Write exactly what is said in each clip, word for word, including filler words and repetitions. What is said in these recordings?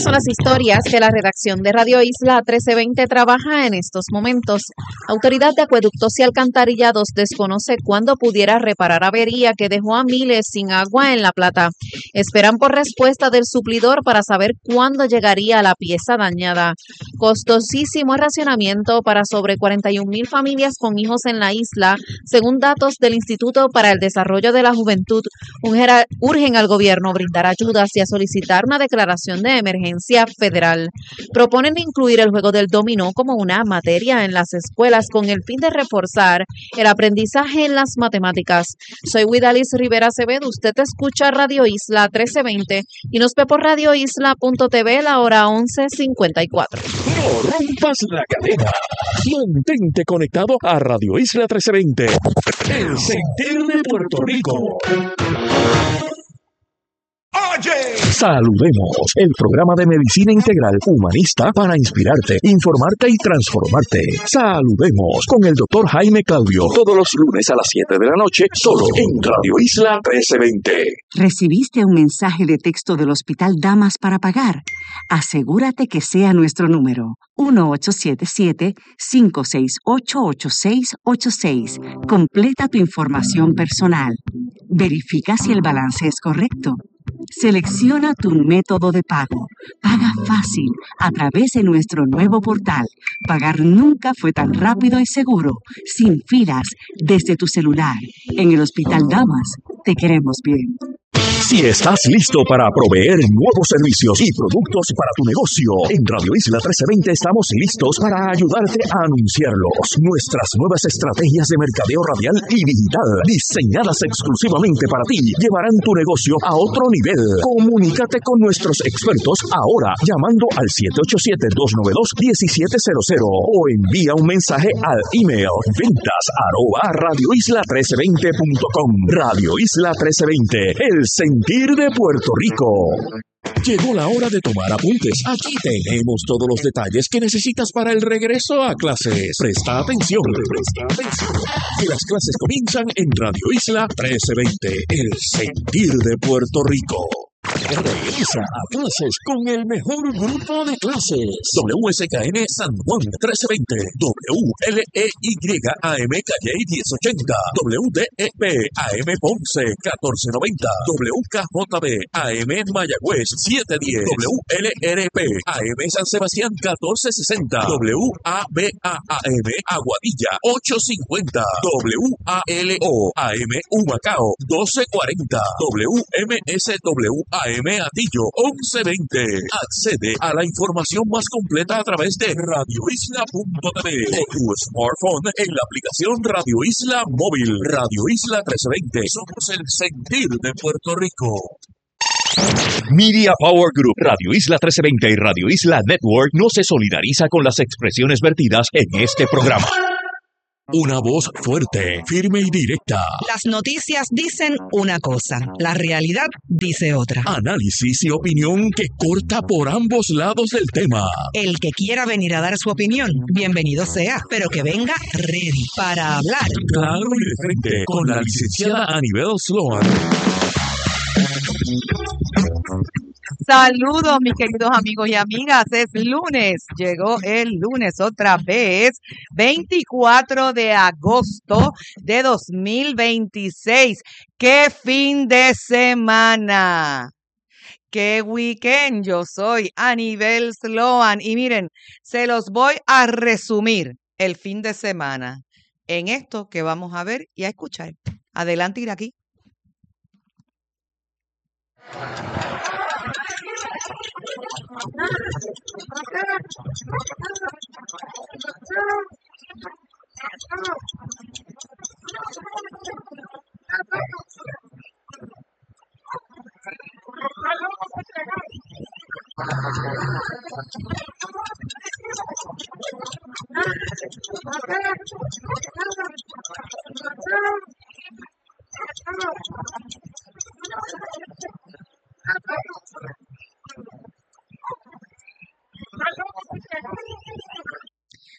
son las historias que la redacción de Radio Isla trece veinte trabaja en estos momentos. Autoridad de Acueductos y Alcantarillados desconoce cuándo pudiera reparar avería que dejó a miles sin agua en La Plata. Esperan por respuesta del suplidor para saber cuándo llegaría la pieza dañada. Costosísimo racionamiento para sobre cuarenta y un mil familias con hijos en la isla, según datos del Instituto para el Desarrollo de la Juventud. Urgen al gobierno brindar ayudas y a solicitar una declaración de emergencia federal. Proponen incluir el juego del dominó como una materia en las escuelas con el fin de reforzar el aprendizaje en las matemáticas. Soy Widalis Rivera Acevedo, usted escucha Radio Isla trece veinte y nos ve por radio isla punto t v la hora once cincuenta y cuatro. No rompas la cadena. Mantente conectado a Radio Isla trece veinte. El sentir de Puerto Rico. Oye, saludemos el programa de medicina integral humanista para inspirarte, informarte y transformarte. Saludemos con el doctor Jaime Claudio todos los lunes a las siete de la noche, solo en Radio Isla trece veinte. ¿Recibiste un mensaje de texto del Hospital Damas para pagar? Asegúrate que sea nuestro número uno ocho siete siete, cinco seis ocho, ocho seis ocho seis. Completa tu información personal. Verifica si el balance es correcto. Selecciona tu método de pago. Paga fácil a través de nuestro nuevo portal. Pagar nunca fue tan rápido y seguro, sin filas, desde tu celular. En el Hospital Damas, te queremos bien. Si estás listo para proveer nuevos servicios y productos para tu negocio, en Radio Isla trece veinte estamos listos para ayudarte a anunciarlos. Nuestras nuevas estrategias de mercadeo radial y digital, diseñadas exclusivamente para ti, llevarán tu negocio a otro nivel. Comunícate con nuestros expertos ahora llamando al siete ocho siete, dos nueve dos, uno siete cero cero o envía un mensaje al email ventas arroba radio isla trece veinte punto com. Radio Isla trece veinte, el sentir de Puerto Rico. Llegó la hora de tomar apuntes. Aquí tenemos todos los detalles que necesitas para el regreso a clases. Presta atención, presta atención. Que las clases comienzan en Radio Isla trece veinte, el sentir de Puerto Rico. Regresa a clases con el mejor grupo de clases. W S K N San Juan trece veinte, W L E Y A M Calle diez ochenta, W D E P A M Ponce catorce noventa, W K J B A M Mayagüez siete diez, W L R P A M San Sebastián catorce sesenta, W A B A A M Aguadilla ocho cincuenta, W A L O A M Humacao doce cuarenta, W M S W A M Atillo once veinte. Accede a la información más completa a través de radio isla punto t v o tu smartphone en la aplicación Radio Isla Móvil. Radio Isla trece veinte. Somos el sentir de Puerto Rico. Media Power Group, Radio Isla trece veinte y Radio Isla Network no se solidariza con las expresiones vertidas en este programa. Una voz fuerte, firme y directa. Las noticias dicen una cosa, la realidad dice otra. Análisis y opinión que corta por ambos lados del tema. El que quiera venir a dar su opinión, bienvenido sea, pero que venga ready para hablar. Claro y de frente, con la licenciada Anibel Sloan. Saludos, mis queridos amigos y amigas. Es lunes, llegó el lunes otra vez, veinticuatro de agosto de dos mil veintiséis. ¡Qué fin de semana! ¡Qué weekend! Yo soy Anibel Sloan y miren, se los voy a resumir el fin de semana en esto que vamos a ver y a escuchar. Adelante, ir aquí.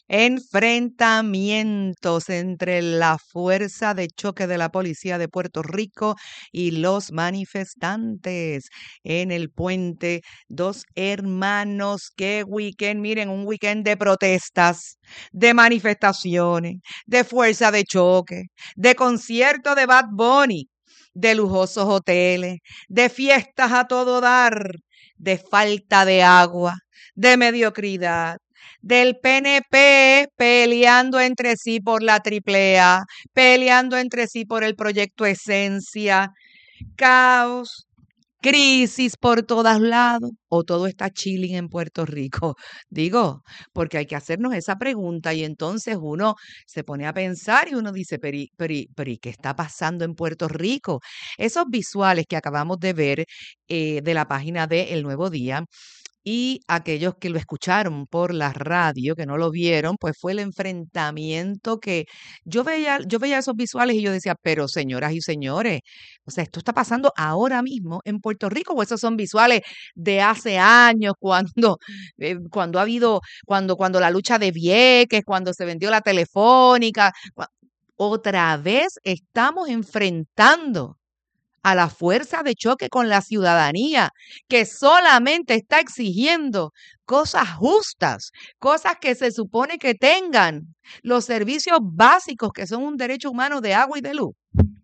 enfrentamientos entre la fuerza de choque de la policía de Puerto Rico y los manifestantes en el puente Dos Hermanos. Qué weekend, miren, un weekend de protestas, de manifestaciones, de fuerza de choque, de concierto de Bad Bunny, de lujosos hoteles, de fiestas a todo dar, de falta de agua, de mediocridad, del P N P peleando entre sí por la triple A, peleando entre sí por el proyecto Esencia, caos, crisis por todos lados, o todo está chilling en Puerto Rico. Digo, porque hay que hacernos esa pregunta y entonces uno se pone a pensar y uno dice, pero, y- pero, y- pero ¿y qué está pasando en Puerto Rico? Esos visuales que acabamos de ver eh, de la página de El Nuevo Día y aquellos que lo escucharon por la radio, que no lo vieron, pues fue el enfrentamiento que yo veía, yo veía esos visuales y yo decía, pero señoras y señores, o sea, esto está pasando ahora mismo en Puerto Rico, o esos son visuales de hace años, cuando, eh, cuando ha habido, cuando, cuando la lucha de Vieques, cuando se vendió la telefónica, cua- otra vez estamos enfrentando a la fuerza de choque con la ciudadanía, que solamente está exigiendo cosas justas, cosas que se supone que tengan los servicios básicos que son un derecho humano de agua y de luz.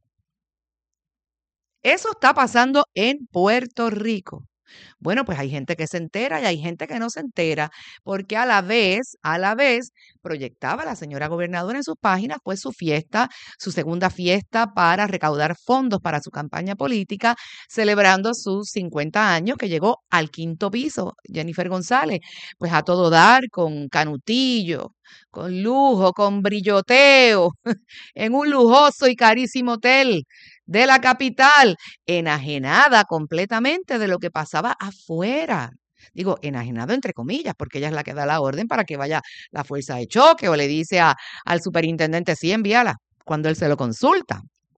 Eso está pasando en Puerto Rico. Bueno, pues hay gente que se entera y hay gente que no se entera, porque a la vez, a la vez, proyectaba la señora gobernadora en sus páginas, pues su fiesta, su segunda fiesta para recaudar fondos para su campaña política, celebrando sus cincuenta años, que llegó al quinto piso, Jennifer González, pues a todo dar, con canutillo, con lujo, con brilloteo, en un lujoso y carísimo hotel de la capital, enajenada completamente de lo que pasaba afuera. Digo, enajenado entre comillas, porque ella es la que da la orden para que vaya la fuerza de choque o le dice a, al superintendente, sí, envíala, cuando él se lo consulta.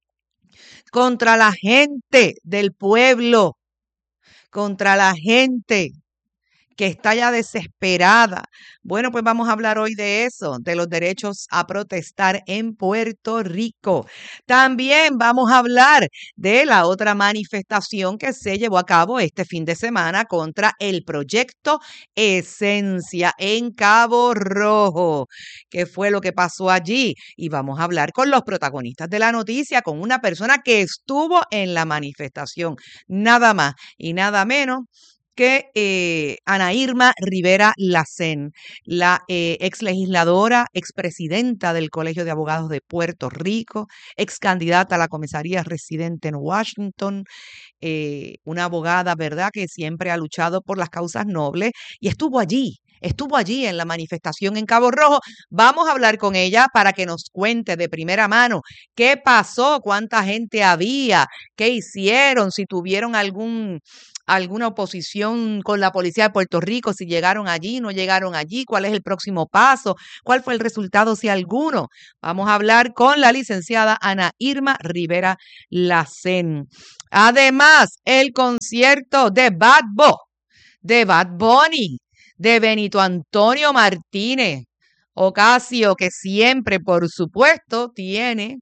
Contra la gente del pueblo, contra la gente que está ya desesperada. Bueno, pues vamos a hablar hoy de eso, de los derechos a protestar en Puerto Rico. También vamos a hablar de la otra manifestación que se llevó a cabo este fin de semana contra el proyecto Esencia en Cabo Rojo. ¿Qué fue lo que pasó allí? Y vamos a hablar con los protagonistas de la noticia, con una persona que estuvo en la manifestación, nada más y nada menos que eh, Ana Irma Rivera Lacén, la eh, ex legisladora, expresidenta del Colegio de Abogados de Puerto Rico, ex candidata a la comisaría residente en Washington, eh, una abogada, ¿verdad?, que siempre ha luchado por las causas nobles y estuvo allí. Estuvo allí en la manifestación en Cabo Rojo. Vamos a hablar con ella para que nos cuente de primera mano qué pasó, cuánta gente había, qué hicieron, si tuvieron algún alguna oposición con la policía de Puerto Rico, si llegaron allí, no llegaron allí, cuál es el próximo paso, cuál fue el resultado, si alguno. Vamos a hablar con la licenciada Ana Irma Rivera Lacén. Además, el concierto de Bad Bo, de Bad Bunny, de Benito Antonio Martínez Ocasio, que siempre, por supuesto, tiene,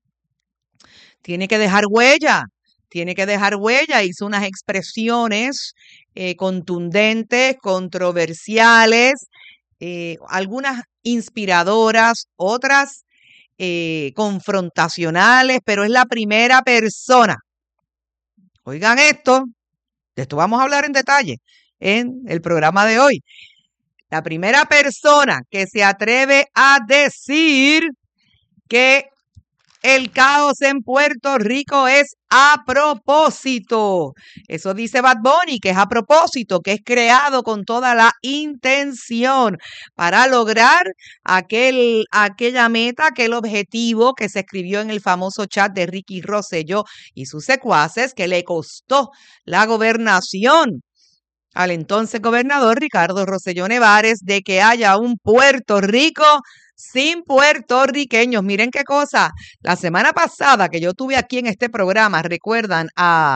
tiene que dejar huella. Tiene que dejar huella, hizo unas expresiones eh, contundentes, controversiales, eh, algunas inspiradoras, otras eh, confrontacionales, pero es la primera persona. Oigan esto, de esto vamos a hablar en detalle en el programa de hoy. La primera persona que se atreve a decir que el caos en Puerto Rico es a propósito. Eso dice Bad Bunny, que es a propósito, que es creado con toda la intención para lograr aquel, aquella meta, aquel objetivo que se escribió en el famoso chat de Ricky Rosselló y sus secuaces, que le costó la gobernación al entonces gobernador Ricardo Rosselló Nevares, de que haya un Puerto Rico sin puertorriqueños. Miren qué cosa. La semana pasada que yo tuve aquí en este programa, recuerdan a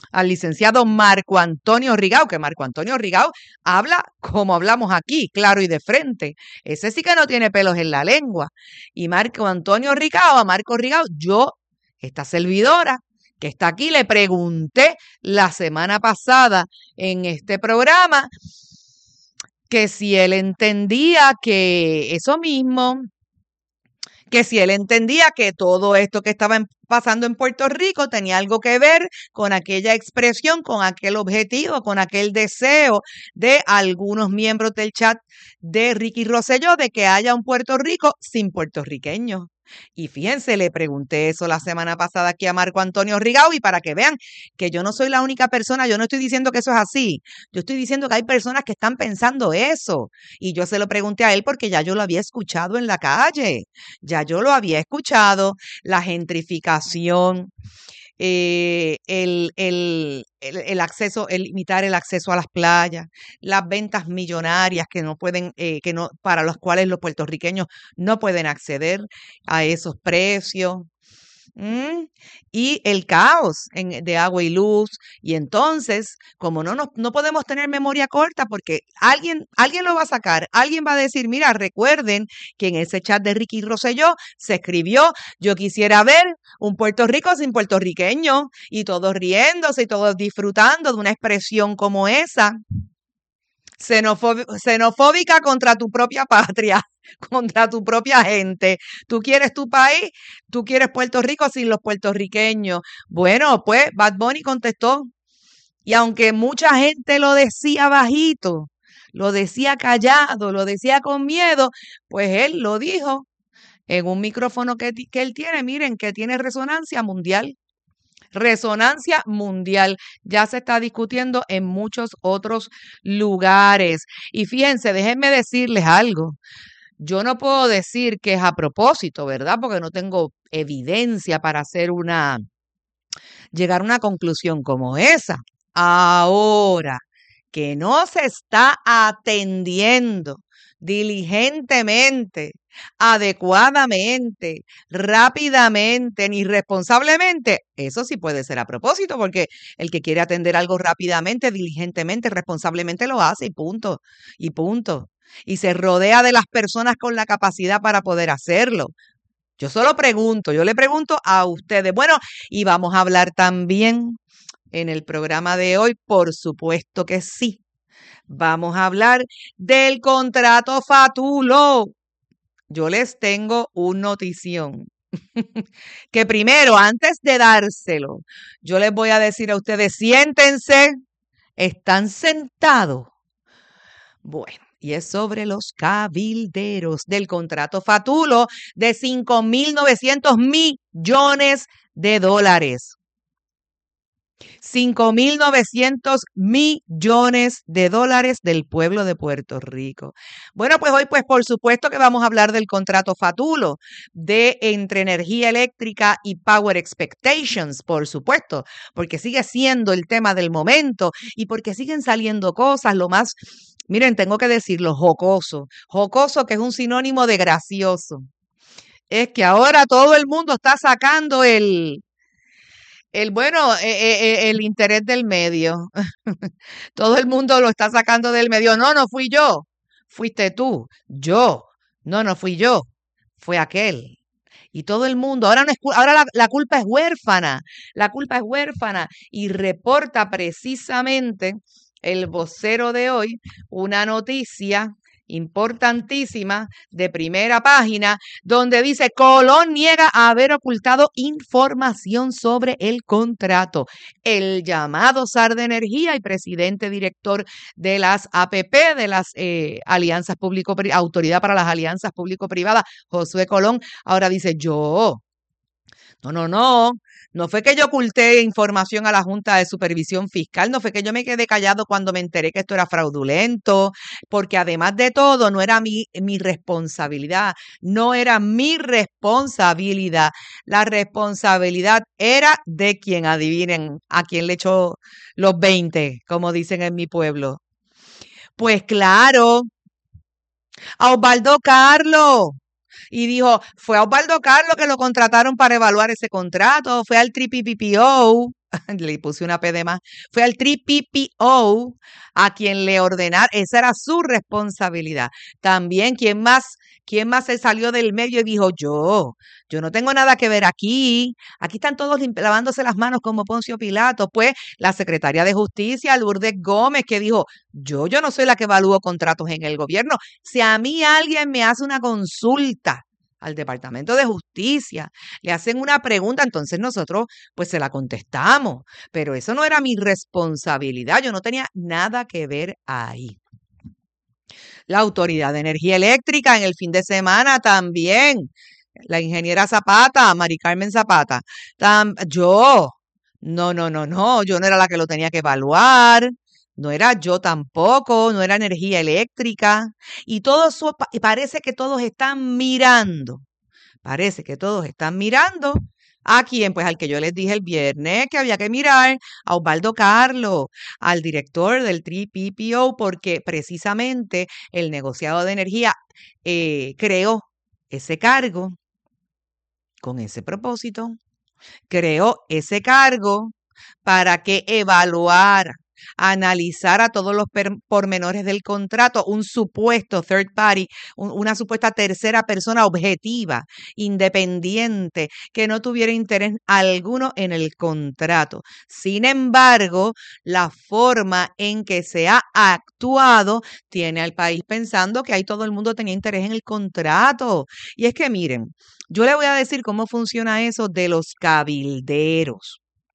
al licenciado Marco Antonio Rigau, que Marco Antonio Rigau habla como hablamos aquí, claro y de frente. Ese sí que no tiene pelos en la lengua. Y Marco Antonio Rigau, a Marco Rigau, yo, esta servidora que está aquí, le pregunté la semana pasada en este programa que si él entendía que eso mismo, que si él entendía que todo esto que estaba pasando en Puerto Rico tenía algo que ver con aquella expresión, con aquel objetivo, con aquel deseo de algunos miembros del chat de Ricky Rosselló de que haya un Puerto Rico sin puertorriqueños. Y fíjense, le pregunté eso la semana pasada aquí a Marco Antonio Rigau y para que vean que yo no soy la única persona, yo no estoy diciendo que eso es así, yo estoy diciendo que hay personas que están pensando eso y yo se lo pregunté a él porque ya yo lo había escuchado en la calle, ya yo lo había escuchado, la gentrificación, eh, el, el, el, el acceso, el limitar el acceso a las playas, las ventas millonarias que no pueden, eh, que no, para los cuales los puertorriqueños no pueden acceder a esos precios. ¿Mm? Y el caos en, de agua y luz. Y entonces, como no, nos, no podemos tener memoria corta, porque alguien, alguien lo va a sacar, alguien va a decir, mira, recuerden que en ese chat de Ricky Rosselló se escribió, yo quisiera ver un Puerto Rico sin puertorriqueños, y todos riéndose y todos disfrutando de una expresión como esa. Xenofóbica contra tu propia patria, contra tu propia gente. Tú quieres tu país, tú quieres Puerto Rico sin los puertorriqueños. Bueno, pues Bad Bunny contestó. Y aunque mucha gente lo decía bajito, lo decía callado, lo decía con miedo, pues él lo dijo en un micrófono que, que él tiene, miren, que tiene resonancia mundial. Resonancia mundial. Ya se está discutiendo en muchos otros lugares. Y fíjense, déjenme decirles algo. Yo no puedo decir que es a propósito, ¿verdad? Porque no tengo evidencia para hacer una, llegar a una conclusión como esa. Ahora, que no se está atendiendo diligentemente, adecuadamente, rápidamente, ni responsablemente, eso sí puede ser a propósito, porque el que quiere atender algo rápidamente, diligentemente, responsablemente lo hace y punto, y punto. Y se rodea de las personas con la capacidad para poder hacerlo. Yo solo pregunto, yo le pregunto a ustedes. Bueno, y vamos a hablar también en el programa de hoy, por supuesto que sí. Vamos a hablar del contrato Fatulo. Yo les tengo una notición. Que primero, antes de dárselo, yo les voy a decir a ustedes, siéntense, están sentados. Bueno, y es sobre los cabilderos del contrato Fatulo de cinco mil novecientos millones de dólares. cinco mil novecientos millones de dólares del pueblo de Puerto Rico. Bueno, pues hoy, pues por supuesto que vamos a hablar del contrato Fatulo de entre energía eléctrica y Power Expectations, por supuesto, porque sigue siendo el tema del momento y porque siguen saliendo cosas, lo más, miren, tengo que decirlo, jocoso, jocoso que es un sinónimo de gracioso. Es que ahora todo el mundo está sacando el... El bueno, eh, eh, el interés del medio. Todo el mundo lo está sacando del medio. No, no fui yo. Fuiste tú. Yo. No, no fui yo. Fue aquel. Y todo el mundo. Ahora, no es, ahora la, la culpa es huérfana. La culpa es huérfana. Y reporta precisamente el vocero de hoy una noticia importantísima de primera página donde dice Colón niega haber ocultado información sobre el contrato. El llamado zar de energía y presidente director de las A P P, de las eh, alianzas público autoridad para las alianzas público-privadas, Josué Colón, ahora dice yo, no, no, no. No fue que yo oculté información a la Junta de Supervisión Fiscal, no fue que yo me quedé callado cuando me enteré que esto era fraudulento, porque además de todo no era mi, mi responsabilidad, no era mi responsabilidad. La responsabilidad era de quien, adivinen, a quien le echó los veinte, como dicen en mi pueblo. Pues claro, a Osvaldo Carlos. Y dijo, fue a Osvaldo Carlos que lo contrataron para evaluar ese contrato, fue al P P P O, le puse una P de más, fue al tres P P O a quien le ordenar, esa era su responsabilidad. También, ¿quién más, quién más se salió del medio y dijo, yo, yo no tengo nada que ver aquí, aquí están todos lavándose las manos como Poncio Pilato? Pues la secretaria de Justicia, Lourdes Gómez, que dijo, yo, yo no soy la que evalúo contratos en el gobierno. Si a mí alguien me hace una consulta al Departamento de Justicia, le hacen una pregunta, entonces nosotros pues se la contestamos, pero eso no era mi responsabilidad, yo no tenía nada que ver ahí. La Autoridad de Energía Eléctrica en el fin de semana también, la ingeniera Zapata, Mari Carmen Zapata, tam, yo, no, no, no, no, yo no era la que lo tenía que evaluar. No era yo tampoco, no era energía eléctrica. Y todo eso, y parece que todos están mirando, parece que todos están mirando a quién, pues al que yo les dije el viernes que había que mirar, a Osvaldo Carlos, al director del tres P P O, porque precisamente el negociado de energía eh, creó ese cargo con ese propósito, creó ese cargo para que evaluara, analizar a todos los pormenores del contrato, un supuesto third party, un, una supuesta tercera persona objetiva, independiente, que no tuviera interés alguno en el contrato. Sin embargo, la forma en que se ha actuado tiene al país pensando que ahí todo el mundo tenía interés en el contrato. Y es que miren, yo le voy a decir cómo funciona eso de los cabilderos.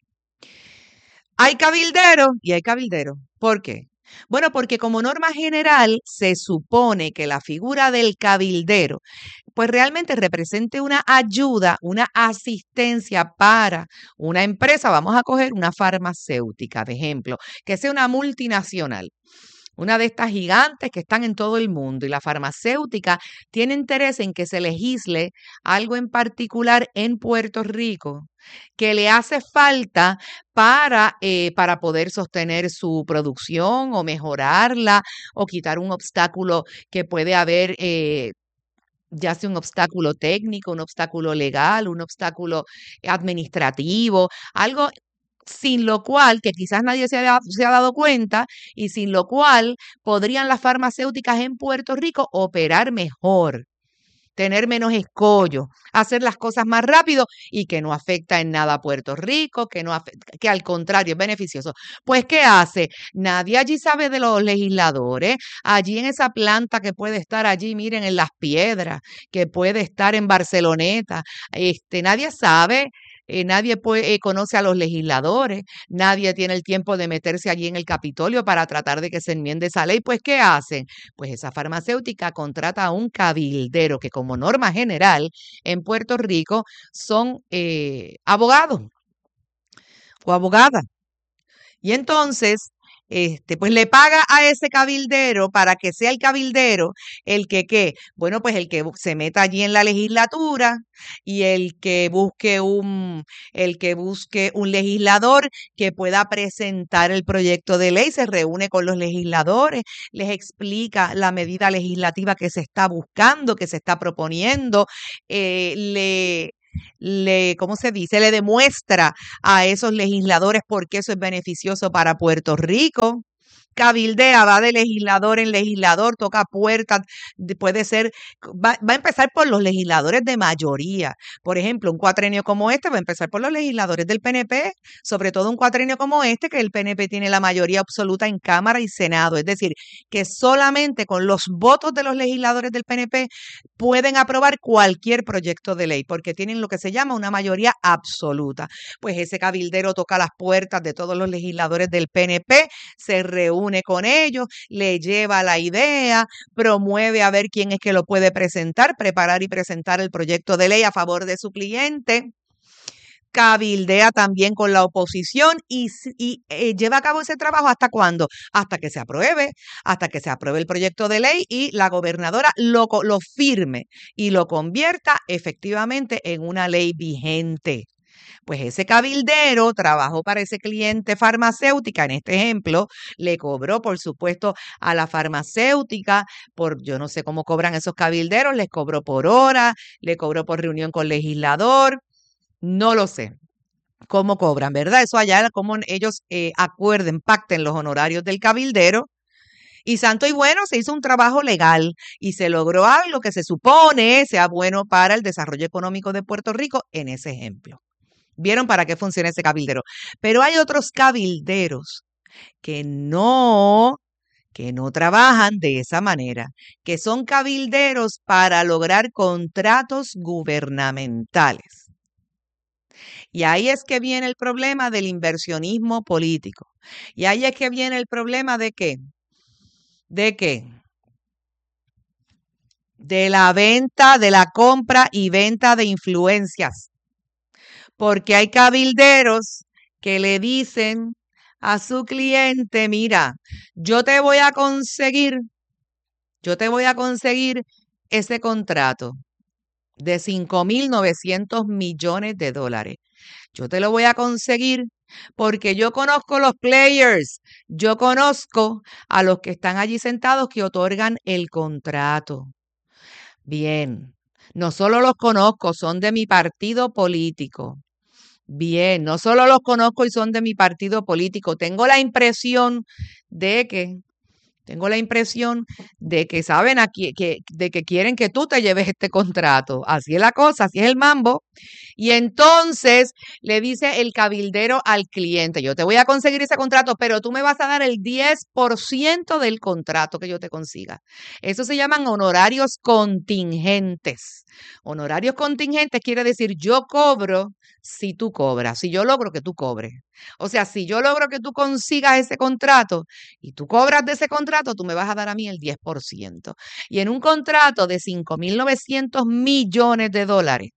Hay cabilderos y hay cabilderos. ¿Por qué? Bueno, porque como norma general se supone que la figura del cabildero pues realmente represente una ayuda, una asistencia para una empresa. Vamos a coger una farmacéutica, de ejemplo, que sea una multinacional. Una de estas gigantes que están en todo el mundo, y la farmacéutica tiene interés en que se legisle algo en particular en Puerto Rico que le hace falta para, eh, para poder sostener su producción o mejorarla o quitar un obstáculo que puede haber, eh, ya sea un obstáculo técnico, un obstáculo legal, un obstáculo administrativo, algo sin lo cual, que quizás nadie se ha, se ha dado cuenta, y sin lo cual podrían las farmacéuticas en Puerto Rico operar mejor, tener menos escollo, hacer las cosas más rápido y que no afecta en nada a Puerto Rico, que, no afecta, que al contrario es beneficioso. Pues, ¿qué hace? Nadie allí sabe de los legisladores. Allí en esa planta que puede estar allí, miren, en Las Piedras, que puede estar en Barceloneta, este, nadie sabe. Eh, nadie puede, eh, conoce a los legisladores, nadie tiene el tiempo de meterse allí en el Capitolio para tratar de que se enmiende esa ley. Pues, ¿qué hacen? Pues esa farmacéutica contrata a un cabildero que como norma general en Puerto Rico son eh, abogados o abogadas. Y entonces, este, pues le paga a ese cabildero para que sea el cabildero el que, ¿qué? Bueno, pues el que se meta allí en la legislatura y el que busque un, el que busque un legislador que pueda presentar el proyecto de ley, se reúne con los legisladores, les explica la medida legislativa que se está buscando, que se está proponiendo, eh, le le, ¿cómo se dice? Le demuestra a esos legisladores por qué eso es beneficioso para Puerto Rico. Cabildea, va de legislador en legislador, toca puertas, puede ser, va, va a empezar por los legisladores de mayoría. Por ejemplo, un cuatrenio como este va a empezar por los legisladores del P N P, sobre todo un cuatrenio como este, que el P N P tiene la mayoría absoluta en Cámara y Senado. Es decir, que solamente con los votos de los legisladores del P N P pueden aprobar cualquier proyecto de ley, porque tienen lo que se llama una mayoría absoluta. Pues ese cabildero toca las puertas de todos los legisladores del P N P, se reúne con ellos, le lleva la idea, promueve a ver quién es que lo puede presentar, preparar y presentar el proyecto de ley a favor de su cliente. Cabildea también con la oposición y, y eh, lleva a cabo ese trabajo ¿hasta cuándo? Hasta que se apruebe, hasta que se apruebe el proyecto de ley y la gobernadora lo, lo firme y lo convierta efectivamente en una ley vigente. Pues ese cabildero trabajó para ese cliente farmacéutica, en este ejemplo, le cobró, por supuesto, a la farmacéutica, por yo no sé cómo cobran esos cabilderos, les cobró por hora, le cobró por reunión con legislador, no lo sé. cómo cobran, ¿verdad? Eso allá, cómo ellos eh, acuerden, pacten los honorarios del cabildero. Y santo y bueno, se hizo un trabajo legal y se logró algo que se supone sea bueno para el desarrollo económico de Puerto Rico en ese ejemplo. ¿Vieron para qué funciona ese cabildero? Pero hay otros cabilderos que no, que no trabajan de esa manera, que son cabilderos para lograr contratos gubernamentales. Y ahí es que viene el problema del inversionismo político. Y ahí es que viene el problema de qué? ¿De qué? De la venta, de la compra y venta de influencias. Porque hay cabilderos que le dicen a su cliente, mira, yo te voy a conseguir, yo te voy a conseguir ese contrato de cinco mil novecientos millones de dólares. Yo te lo voy a conseguir porque yo conozco los players, yo conozco a los que están allí sentados que otorgan el contrato. Bien, no solo los conozco, son de mi partido político. Bien, no solo los conozco y son de mi partido político, tengo la impresión de que, tengo la impresión de que saben aquí, que, de que quieren que tú te lleves este contrato. Así es la cosa, así es el mambo. Y entonces le dice el cabildero al cliente, yo te voy a conseguir ese contrato, pero tú me vas a dar el diez por ciento del contrato que yo te consiga. Eso se llaman honorarios contingentes. Honorarios contingentes quiere decir yo cobro si tú cobras, si yo logro que tú cobres. O sea, si yo logro que tú consigas ese contrato y tú cobras de ese contrato, tú me vas a dar a mí el diez por ciento. Y en un contrato de cinco mil novecientos millones de dólares,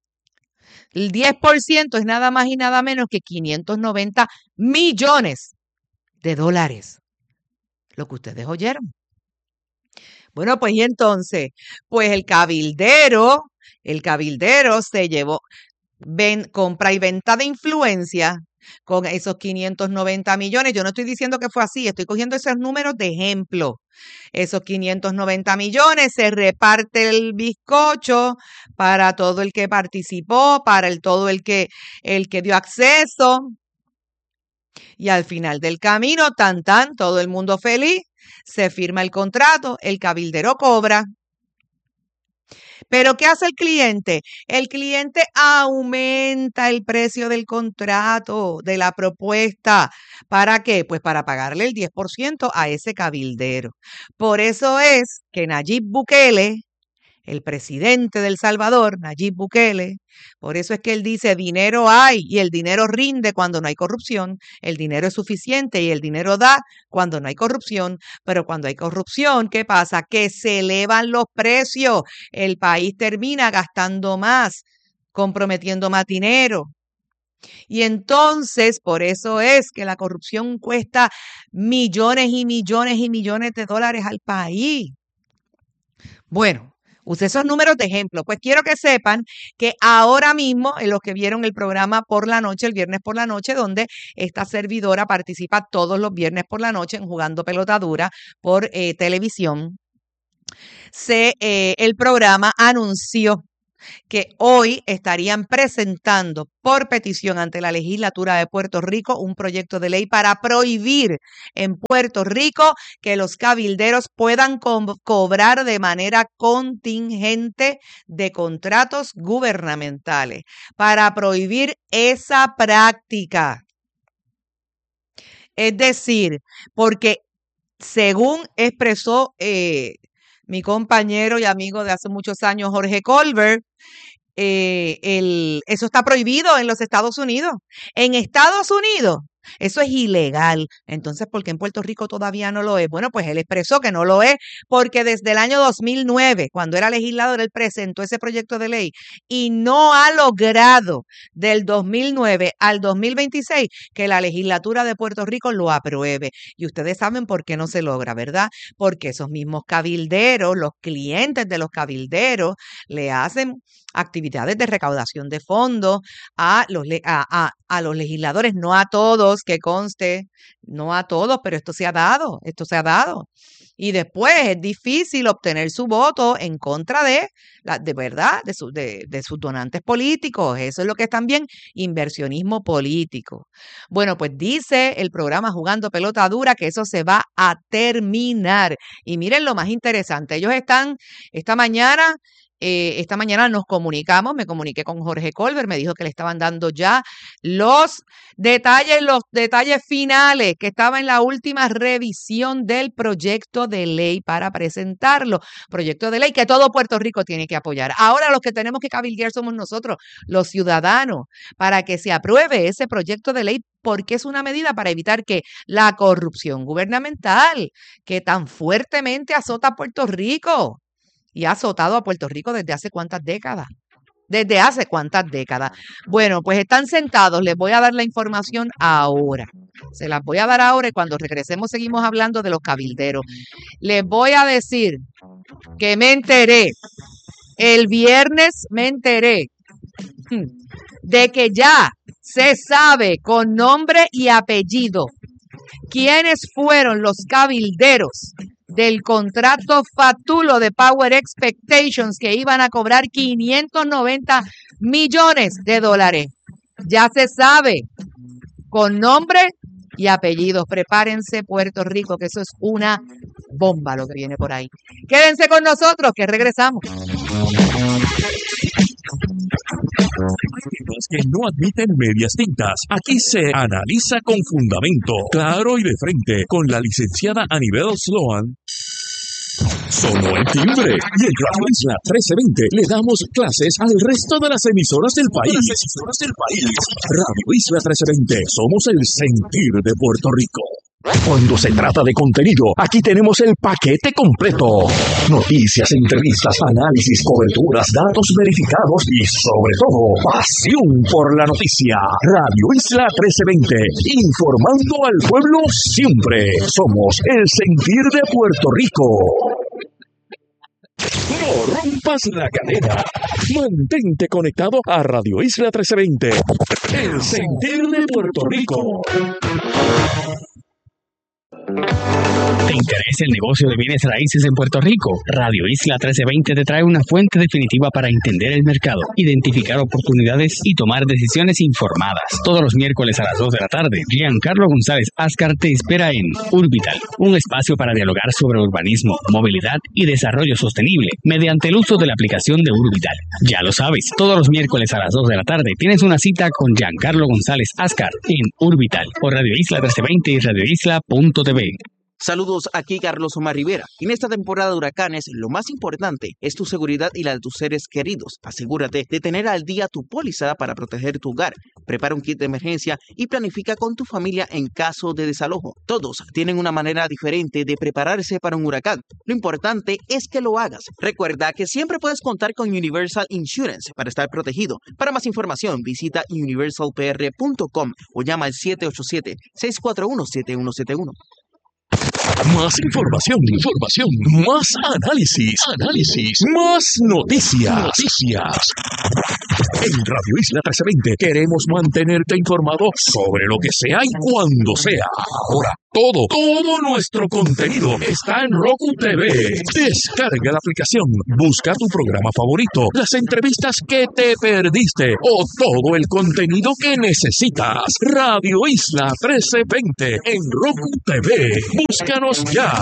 el diez por ciento es nada más y nada menos que quinientos noventa millones de dólares. Lo que ustedes oyeron. Bueno, pues y entonces, pues el cabildero, el cabildero se llevó ven, compra y venta de influencia con esos quinientos noventa millones. Yo no estoy diciendo que fue así, estoy cogiendo esos números de ejemplo. Esos quinientos noventa millones se reparte el bizcocho para todo el que participó, para el, todo el que, el que dio acceso. Y al final del camino, tan tan, todo el mundo feliz, se firma el contrato, el cabildero cobra. Pero ¿qué hace el cliente? El cliente aumenta el precio del contrato, de la propuesta. ¿Para qué? Pues para pagarle el diez por ciento a ese cabildero. Por eso es que Nayib Bukele, el presidente de El Salvador, Nayib Bukele, por eso es que él dice dinero hay y el dinero rinde cuando no hay corrupción, el dinero es suficiente y el dinero da cuando no hay corrupción, pero cuando hay corrupción, ¿qué pasa? Que se elevan los precios, el país termina gastando más, comprometiendo más dinero. Y entonces, por eso es que la corrupción cuesta millones y millones y millones de dólares al país. Bueno, use esos números de ejemplo. Pues quiero que sepan que ahora mismo, en los que vieron el programa por la noche, el viernes por la noche, donde esta servidora participa todos los viernes por la noche en Jugando Pelota Dura por eh, televisión, se, eh, el programa anunció que hoy estarían presentando por petición ante la legislatura de Puerto Rico un proyecto de ley para prohibir en Puerto Rico que los cabilderos puedan co- cobrar de manera contingente de contratos gubernamentales, para prohibir esa práctica. Es decir, porque según expresó eh, mi compañero y amigo de hace muchos años, Jorge Colbert, eh, el, eso está prohibido en los Estados Unidos. En Estados Unidos, eso es ilegal. Entonces, ¿por qué en Puerto Rico todavía no lo es? Bueno, pues él expresó que no lo es porque desde el año dos mil nueve, cuando era legislador, él presentó ese proyecto de ley y no ha logrado del dos mil nueve al dos mil veintiséis que la legislatura de Puerto Rico lo apruebe. Y ustedes saben por qué no se logra, ¿verdad? Porque esos mismos cabilderos, los clientes de los cabilderos, le hacen actividades de recaudación de fondos a los, a, a, a los legisladores, no a todos, todos, que conste, no a todos, pero esto se ha dado, esto se ha dado. Y después es difícil obtener su voto en contra de, la, de verdad, de, su, de, de sus donantes políticos. Eso es lo que es también inversionismo político. Bueno, pues dice el programa Jugando Pelota Dura que eso se va a terminar. Y miren lo más interesante, ellos están esta mañana... Eh, esta mañana nos comunicamos, me comuniqué con Jorge Colbert, me dijo que le estaban dando ya los detalles, los detalles finales, que estaba en la última revisión del proyecto de ley para presentarlo. Proyecto de ley que todo Puerto Rico tiene que apoyar. Ahora los que tenemos que cabildear somos nosotros, los ciudadanos, para que se apruebe ese proyecto de ley, porque es una medida para evitar que la corrupción gubernamental, que tan fuertemente azota a Puerto Rico, y ha azotado a Puerto Rico desde hace cuántas décadas. Desde hace cuántas décadas. Bueno, pues están sentados. Les voy a dar la información ahora. Se las voy a dar ahora y cuando regresemos seguimos hablando de los cabilderos. Les voy a decir que me enteré. El viernes me enteré de que ya se sabe con nombre y apellido quiénes fueron los cabilderos del contrato fatulo de Power Expectations que iban a cobrar quinientos noventa millones de dólares. Ya se sabe, con nombre y apellidos. Prepárense, Puerto Rico, que eso es una bomba lo que viene por ahí. Quédense con nosotros, que regresamos. Que no admiten medias tintas. Aquí se analiza con fundamento, claro y de frente, con la licenciada Anibel Sloan. Sonó el timbre y en Radio Isla trece veinte le damos clases al resto de las emisoras del país. Emisoras del país. Radio Isla trece veinte, somos el sentir de Puerto Rico. Cuando se trata de contenido, aquí tenemos el paquete completo. Noticias, entrevistas, análisis, coberturas, datos verificados y, sobre todo, pasión por la noticia. Radio Isla trece veinte, informando al pueblo siempre. Somos el sentir de Puerto Rico. No rompas la cadena. Mantente conectado a Radio Isla trece veinte, el sentir de Puerto Rico. ¿Te interesa el negocio de bienes raíces en Puerto Rico? Radio Isla trece veinte te trae una fuente definitiva para entender el mercado, identificar oportunidades y tomar decisiones informadas. Todos los miércoles a las dos de la tarde, Giancarlo González Ascar te espera en Urbital, un espacio para dialogar sobre urbanismo, movilidad y desarrollo sostenible mediante el uso de la aplicación de Urbital. Ya lo sabes, todos los miércoles a las dos de la tarde tienes una cita con Giancarlo González Ascar en Urbital por Radio Isla trece veinte y radio isla punto t v. Saludos, aquí Carlos Omar Rivera. En esta temporada de huracanes, lo más importante es tu seguridad y la de tus seres queridos. Asegúrate de tener al día tu póliza para proteger tu hogar. Prepara un kit de emergencia y planifica con tu familia en caso de desalojo. Todos tienen una manera diferente de prepararse para un huracán. Lo importante es que lo hagas. Recuerda que siempre puedes contar con Universal Insurance para estar protegido. Para más información, visita universal p r punto com o llama al siete ocho siete, seis cuatro uno, siete uno siete uno. Más información, información, más análisis, análisis, más noticias, noticias. En Radio Isla trece veinte queremos mantenerte informado sobre lo que sea y cuando sea. Ahora, todo, todo nuestro contenido está en Roku T V. Descarga la aplicación, busca tu programa favorito, las entrevistas que te perdiste o todo el contenido que necesitas. Radio Isla trece veinte en Roku T V. Búscanos ya.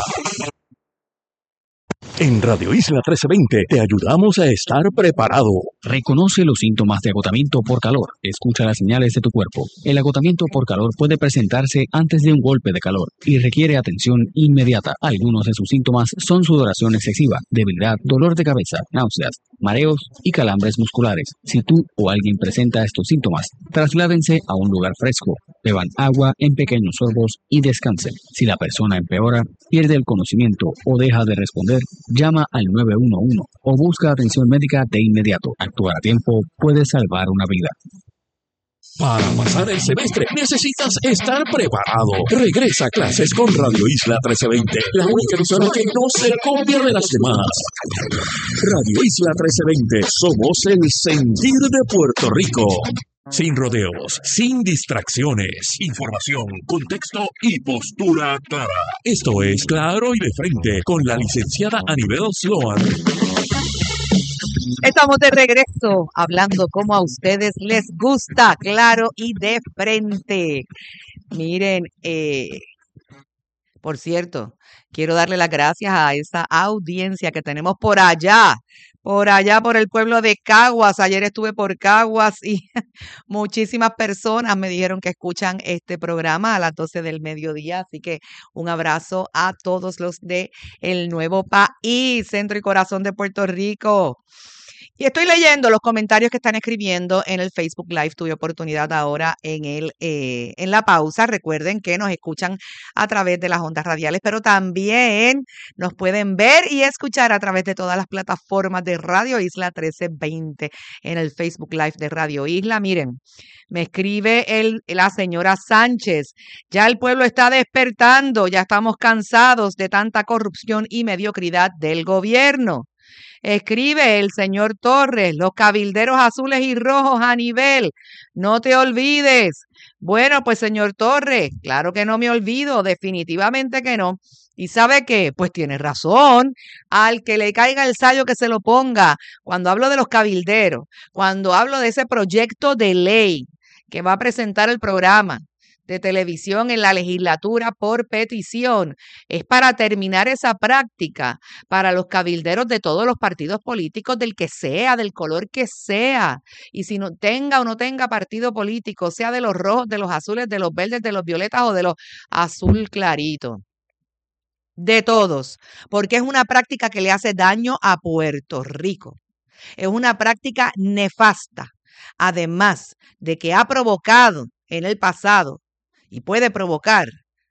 En Radio Isla trece veinte te ayudamos a estar preparado. Reconoce los síntomas de agotamiento por calor. Escucha las señales de tu cuerpo. El agotamiento por calor puede presentarse antes de un golpe de calor y requiere atención inmediata. Algunos de sus síntomas son sudoración excesiva, debilidad, dolor de cabeza, náuseas, mareos y calambres musculares. Si tú o alguien presenta estos síntomas, trasládense a un lugar fresco, beban agua en pequeños sorbos y descansen. Si la persona empeora, pierde el conocimiento o deja de responder, llama al nueve uno uno o busca atención médica de inmediato. Actuar a tiempo puede salvar una vida. Para pasar el semestre necesitas estar preparado. Regresa a clases con Radio Isla trece veinte, la única emisora que no se copia de las demás. Radio Isla trece veinte, somos el sentir de Puerto Rico. Sin rodeos, sin distracciones. Información, contexto y postura clara. Esto es Claro y de Frente con la licenciada Anibel Sloan. Estamos de regreso hablando como a ustedes les gusta, claro y de frente. Miren, eh, por cierto, quiero darle las gracias a esa audiencia que tenemos por allá, por allá por el pueblo de Caguas. Ayer estuve por Caguas y muchísimas personas me dijeron que escuchan este programa a las doce del mediodía. Así que un abrazo a todos los de el nuevo país, centro y corazón de Puerto Rico. Y estoy leyendo los comentarios que están escribiendo en el Facebook Live. Tuve oportunidad ahora en, el, eh, en la pausa. Recuerden que nos escuchan a través de las ondas radiales, pero también nos pueden ver y escuchar a través de todas las plataformas de Radio Isla trece veinte en el Facebook Live de Radio Isla. Miren, me escribe el, la señora Sánchez. Ya el pueblo está despertando. Ya estamos cansados de tanta corrupción y mediocridad del gobierno. Escribe el señor Torres, los cabilderos azules y rojos a nivel, no te olvides. Bueno, pues señor Torres, claro que no me olvido, definitivamente que no. ¿Y sabe qué? Pues tiene razón. Al que le caiga el sayo que se lo ponga. Cuando hablo de los cabilderos, cuando hablo de ese proyecto de ley que va a presentar el programa de televisión en la legislatura por petición, es para terminar esa práctica para los cabilderos de todos los partidos políticos, del que sea, del color que sea, y si no tenga o no tenga partido político, sea de los rojos, de los azules, de los verdes, de los violetas o de los azul clarito. De todos, porque es una práctica que le hace daño a Puerto Rico. Es una práctica nefasta, además de que ha provocado en el pasado y puede provocar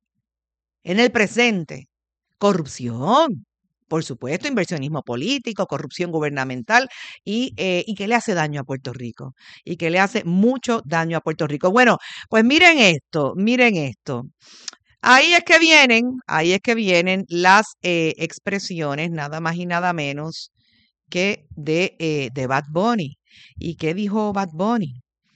en el presente corrupción, por supuesto, inversionismo político, corrupción gubernamental y, eh, y que le hace daño a Puerto Rico y que le hace mucho daño a Puerto Rico. Bueno, pues miren esto, miren esto. Ahí es que vienen, ahí es que vienen las eh, expresiones, nada más y nada menos que de, eh, de Bad Bunny. ¿Y qué dijo Bad Bunny?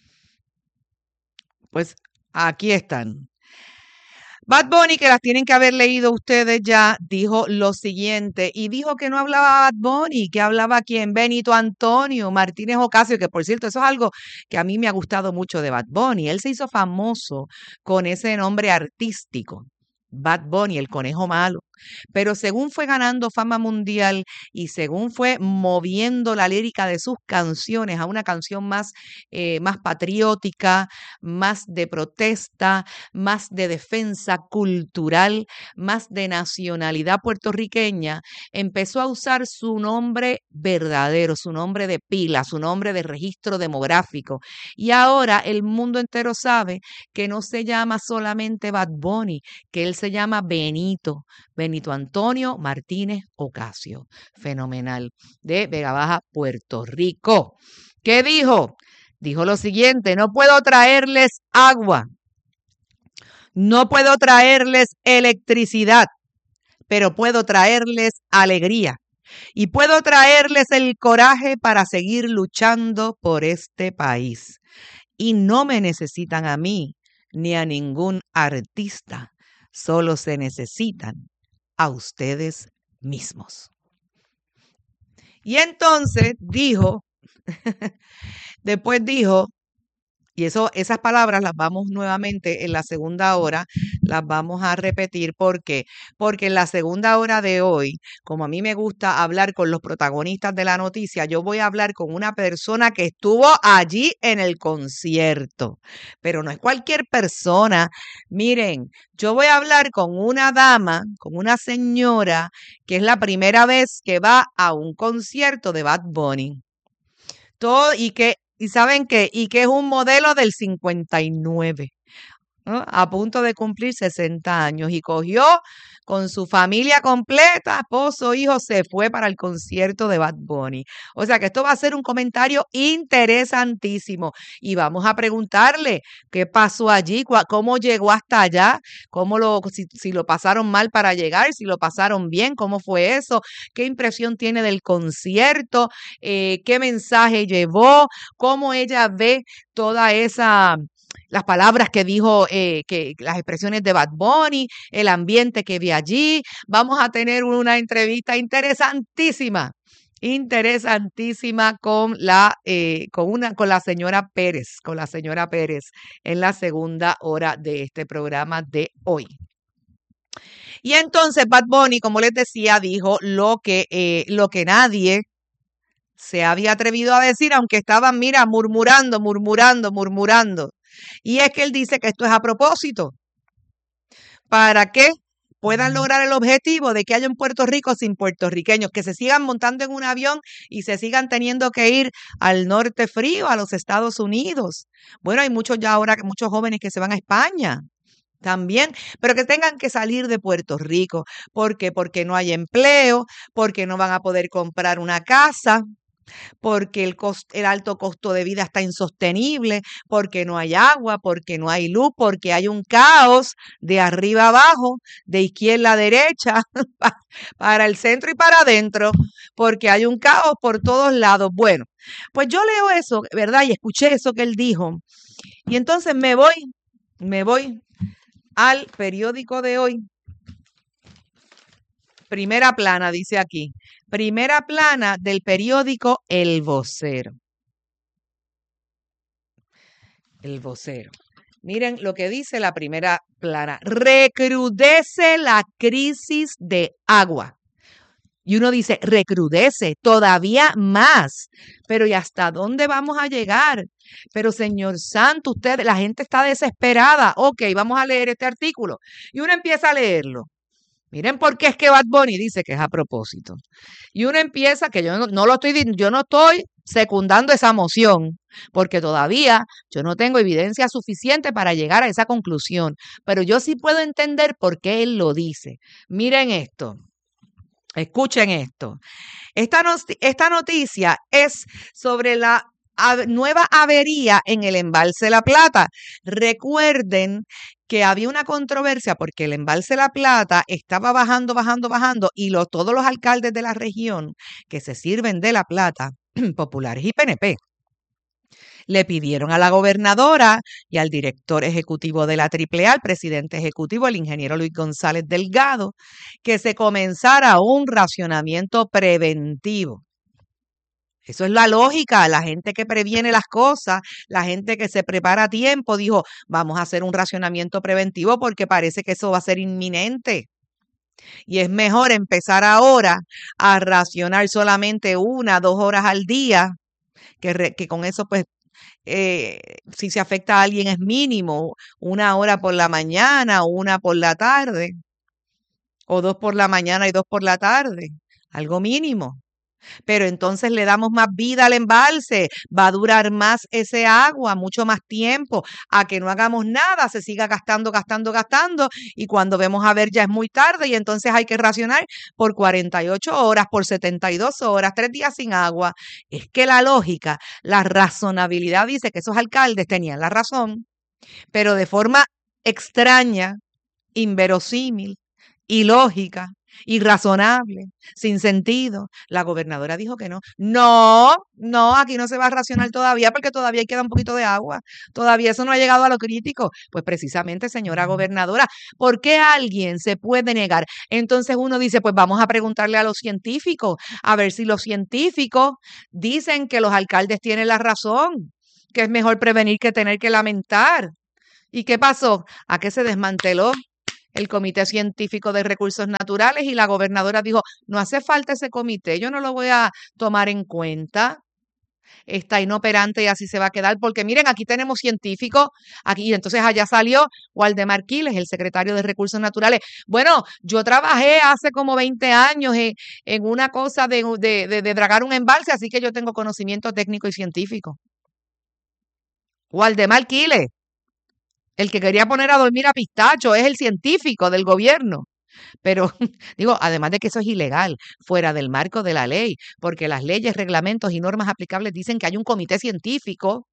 Pues aquí están. Bad Bunny, que las tienen que haber leído ustedes ya, dijo lo siguiente, y dijo que no hablaba Bad Bunny, que hablaba quién, Benito Antonio Martínez Ocasio, que por cierto, eso es algo que a mí me ha gustado mucho de Bad Bunny. Él se hizo famoso con ese nombre artístico, Bad Bunny, el conejo malo. Pero según fue ganando fama mundial y según fue moviendo la lírica de sus canciones a una canción más, eh, más patriótica, más de protesta, más de defensa cultural, más de nacionalidad puertorriqueña, empezó a usar su nombre verdadero, su nombre de pila, su nombre de registro demográfico. Y ahora el mundo entero sabe que no se llama solamente Bad Bunny, que él se llama Benito. Benito Antonio Martínez Ocasio, fenomenal, de Vega Baja, Puerto Rico. ¿Qué dijo? Dijo lo siguiente: no puedo traerles agua, no puedo traerles electricidad, pero puedo traerles alegría y puedo traerles el coraje para seguir luchando por este país. Y no me necesitan a mí ni a ningún artista, solo se necesitan a ustedes mismos. Y entonces dijo, después dijo, y eso, esas palabras las vamos nuevamente en la segunda hora, las vamos a repetir. ¿Por qué? Porque en la segunda hora de hoy, como a mí me gusta hablar con los protagonistas de la noticia, yo voy a hablar con una persona que estuvo allí en el concierto. Pero no es cualquier persona. Miren, yo voy a hablar con una dama, con una señora, que es la primera vez que va a un concierto de Bad Bunny. Todo, y que ¿Y saben qué? Y que es un modelo del cincuenta y nueve. ¿no? A punto de cumplir sesenta años y cogió con su familia completa, esposo, hijo, se fue para el concierto de Bad Bunny. O sea que esto va a ser un comentario interesantísimo y vamos a preguntarle qué pasó allí, cómo llegó hasta allá, cómo lo, si, si lo pasaron mal para llegar, si lo pasaron bien, cómo fue eso, qué impresión tiene del concierto, eh, qué mensaje llevó, cómo ella ve toda esa las palabras que dijo, eh, que las expresiones de Bad Bunny, el ambiente que vi allí. Vamos a tener una entrevista interesantísima, interesantísima con la, eh, con una, con la señora Pérez, con la señora Pérez en la segunda hora de este programa de hoy. Y entonces Bad Bunny, como les decía, dijo lo que, eh, lo que nadie se había atrevido a decir, aunque estaban, mira, murmurando, murmurando, murmurando. Y es que él dice que esto es a propósito, para que puedan lograr el objetivo de que haya un Puerto Rico sin puertorriqueños, que se sigan montando en un avión y se sigan teniendo que ir al norte frío, a los Estados Unidos. Bueno, hay muchos ya ahora, muchos jóvenes que se van a España también, pero que tengan que salir de Puerto Rico. ¿Por qué? Porque no hay empleo, porque no van a poder comprar una casa, porque el, cost, el alto costo de vida está insostenible, porque no hay agua, porque no hay luz, porque hay un caos de arriba abajo, de izquierda a derecha, para el centro y para adentro, porque hay un caos por todos lados. Bueno, pues yo leo eso, ¿verdad? Y escuché eso que él dijo. Y entonces me voy, me voy al periódico de hoy. Primera plana, dice aquí. Primera plana del periódico El Vocero. El Vocero. Miren lo que dice la primera plana. Recrudece la crisis de agua. Y uno dice, recrudece todavía más. Pero ¿y hasta dónde vamos a llegar? Pero señor santo, usted, la gente está desesperada. Ok, vamos a leer este artículo. Y uno empieza a leerlo. Miren por qué es que Bad Bunny dice que es a propósito. Y uno empieza, que yo no, no lo estoy, yo no estoy secundando esa moción, porque todavía yo no tengo evidencia suficiente para llegar a esa conclusión. Pero yo sí puedo entender por qué él lo dice. Miren esto. Escuchen esto. Esta, no, esta noticia es sobre la nueva avería en el embalse La Plata. Recuerden que había una controversia porque el embalse La Plata estaba bajando, bajando, bajando y los, todos los alcaldes de la región que se sirven de La Plata, populares y P N P, le pidieron a la gobernadora y al director ejecutivo de la Triple A, al presidente ejecutivo, el ingeniero Luis González Delgado, que se comenzara un racionamiento preventivo. Eso es la lógica, la gente que previene las cosas, la gente que se prepara a tiempo, dijo, vamos a hacer un racionamiento preventivo porque parece que eso va a ser inminente. Y es mejor empezar ahora a racionar solamente una, dos horas al día, que, re, que con eso pues eh, si se afecta a alguien es mínimo, una hora por la mañana, una por la tarde, o dos por la mañana y dos por la tarde, algo mínimo. Pero entonces le damos más vida al embalse, va a durar más ese agua, mucho más tiempo, a que no hagamos nada, se siga gastando, gastando, gastando, y cuando vemos a ver ya es muy tarde y entonces hay que racionar por cuarenta y ocho horas, por setenta y dos horas, tres días sin agua. Es que la lógica, la razonabilidad dice que esos alcaldes tenían la razón, pero de forma extraña, inverosímil, ilógica, irrazonable, sin sentido. La gobernadora dijo que no. No, no, aquí no se va a racionar todavía porque todavía queda un poquito de agua. Todavía eso no ha llegado a lo crítico. Pues precisamente, señora gobernadora, ¿por qué alguien se puede negar? Entonces uno dice, pues vamos a preguntarle a los científicos, a ver si los científicos dicen que los alcaldes tienen la razón, que es mejor prevenir que tener que lamentar. ¿Y qué pasó? ¿A qué se desmanteló el Comité Científico de Recursos Naturales y la gobernadora dijo, no hace falta ese comité, yo no lo voy a tomar en cuenta, está inoperante y así se va a quedar, porque miren, aquí tenemos científicos, aquí, y entonces allá salió Waldemar Quiles, el secretario de Recursos Naturales. Bueno, yo trabajé hace como veinte años en, en una cosa de, de, de, de dragar un embalse, así que yo tengo conocimiento técnico y científico. Waldemar Quiles. El que quería poner a dormir a Pistacho es el científico del gobierno. Pero, digo, además de que eso es ilegal, fuera del marco de la ley, porque las leyes, reglamentos y normas aplicables dicen que hay un comité científico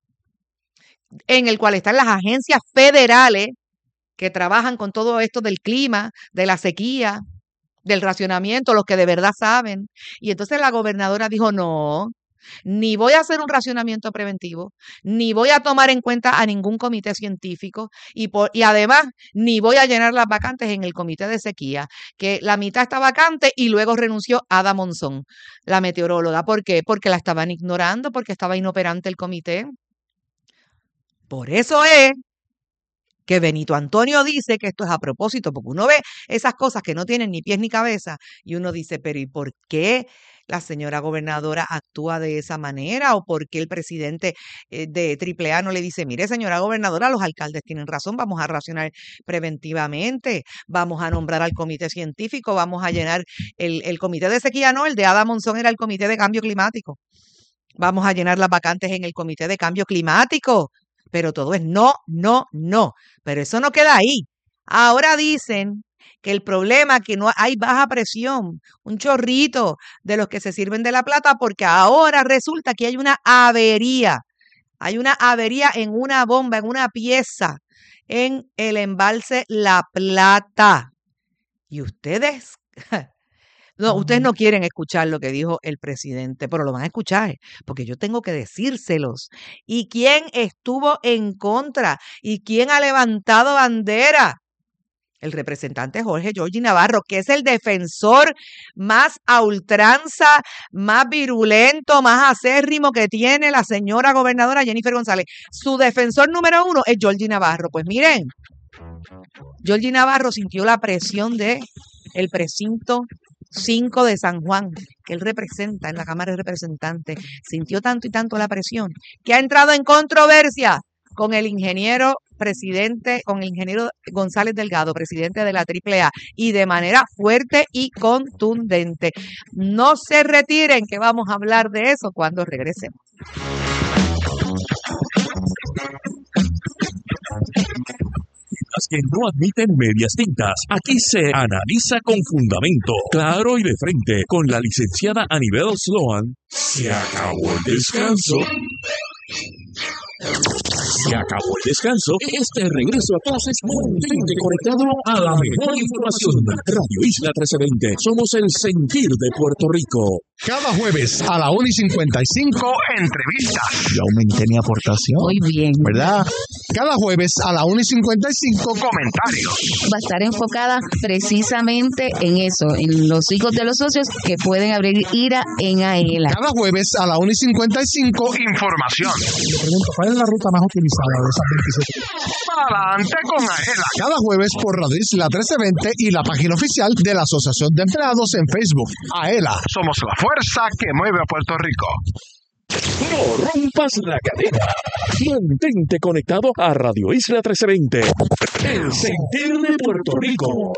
en el cual están las agencias federales que trabajan con todo esto del clima, de la sequía, del racionamiento, los que de verdad saben. Y entonces la gobernadora dijo, no, ni voy a hacer un racionamiento preventivo, ni voy a tomar en cuenta a ningún comité científico y, por, y además ni voy a llenar las vacantes en el comité de sequía, que la mitad está vacante y luego renunció Ada Monzón, la meteoróloga. ¿Por qué? Porque la estaban ignorando, porque estaba inoperante el comité. Por eso es que Benito Antonio dice que esto es a propósito, porque uno ve esas cosas que no tienen ni pies ni cabeza y uno dice, pero ¿y por qué la señora gobernadora actúa de esa manera? ¿O por qué el presidente eh, de Triple A no le dice, mire señora gobernadora, los alcaldes tienen razón, vamos a racionar preventivamente, vamos a nombrar al comité científico, vamos a llenar el, el comité de sequía, no, el de Ada Monzón era el comité de cambio climático, vamos a llenar las vacantes en el comité de cambio climático? Pero todo es no, no, no. Pero eso no queda ahí. Ahora dicen que el problema es que no hay baja presión, un chorrito de los que se sirven de la plata, porque ahora resulta que hay una avería. Hay una avería en una bomba, en una pieza, en el embalse La Plata. Y ustedes... No, ustedes no quieren escuchar lo que dijo el presidente, pero lo van a escuchar, porque yo tengo que decírselos. ¿Y quién estuvo en contra? ¿Y quién ha levantado bandera? El representante Jorge Georgie Navarro, que es el defensor más a ultranza, más virulento, más acérrimo que tiene la señora gobernadora Jennifer González. Su defensor número uno es Georgie Navarro. Pues miren, Georgie Navarro sintió la presión de el precinto cinco de San Juan, que él representa en la Cámara de Representantes, sintió tanto y tanto la presión, que ha entrado en controversia con el ingeniero presidente, con el ingeniero González Delgado, presidente de la Triple A, y de manera fuerte y contundente. No se retiren, que vamos a hablar de eso cuando regresemos. Que no admiten medias tintas. Aquí se analiza con fundamento, claro y de frente, con la licenciada Anibel Sloan. Se acabó el descanso. Se acabó el descanso. Este regreso a clases mantente conectado a la mejor información. Radio Isla trece veinte. Somos el sentir de Puerto Rico. Cada jueves a la una y cincuenta y cinco, entrevistas. Yo aumenté mi aportación. Muy bien. ¿Verdad? Cada jueves a la una y cincuenta y cinco, comentarios. Va a estar enfocada precisamente en eso, en los hijos de los socios que pueden abrir IRA en AELA. Cada jueves a la una y cincuenta y cinco, información. Le pregunto, ¿cuál es la ruta más utilizada de esas veintisiete? Adelante con AELA. Cada jueves por Radio Isla trece veinte y la página oficial de la Asociación de Empleados en Facebook. AELA, somos la fuerza que mueve a Puerto Rico. No rompas la cadena. Mantente conectado a Radio Isla trece veinte. El sentir de Puerto Rico.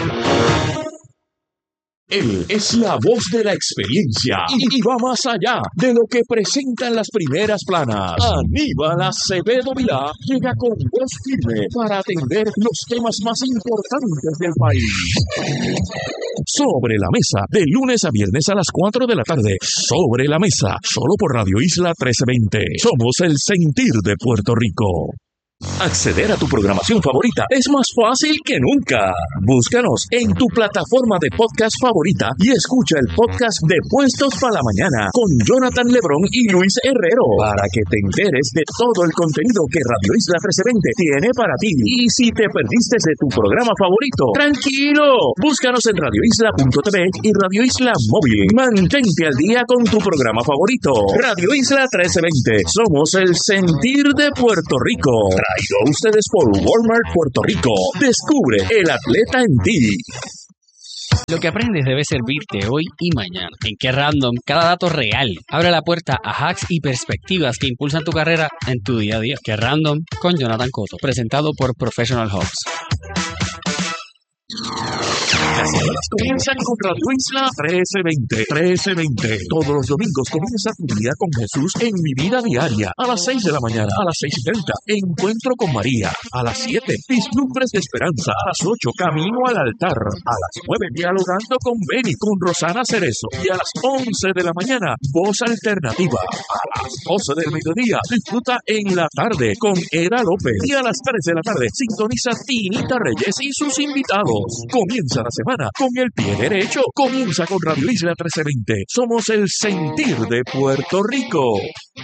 Él es la voz de la experiencia y, y va más allá de lo que presentan las primeras planas. Aníbal Acevedo Vilá llega con voz firme para atender los temas más importantes del país. Sobre la mesa, de lunes a viernes a las cuatro de la tarde. Sobre la mesa, solo por Radio Isla trece veinte. Somos el sentir de Puerto Rico. Acceder a tu programación favorita es más fácil que nunca. Búscanos en tu plataforma de podcast favorita y escucha el podcast de Puestos para la Mañana con Jonathan Lebrón y Luis Herrero para que te enteres de todo el contenido que Radio Isla trece veinte tiene para ti. Y si te perdiste de tu programa favorito, tranquilo, búscanos en radio isla punto t v y Radio Isla Móvil. Mantente al día con tu programa favorito. Radio Isla trece veinte, somos el sentir de Puerto Rico. Traído a ustedes por Walmart Puerto Rico. Descubre el atleta en ti. Lo que aprendes debe servirte hoy y mañana. En Qué Random, cada dato real abre la puerta a hacks y perspectivas que impulsan tu carrera en tu día a día. Qué Random con Jonathan Cotto, presentado por Professional Hubs. Las semanas comienzan con Radio Isla trece veinte. trece veinte. Todos los domingos comienza tu día con Jesús en Mi Vida Diaria. A las seis de la mañana, a las seis y treinta. Encuentro con María. A las siete, Vislumbres de Esperanza. A las ocho, Camino al Altar. A las nueve, Dialogando con Beni, con Rosana Cerezo. Y a las once de la mañana, Voz Alternativa. A las doce del mediodía, disfruta En la Tarde con Era López. Y a las tres de la tarde, sintoniza Tinita Reyes y sus invitados. Comienza la semana con el pie derecho. Comienza con Radio Isla trece veinte. Somos el sentir de Puerto Rico.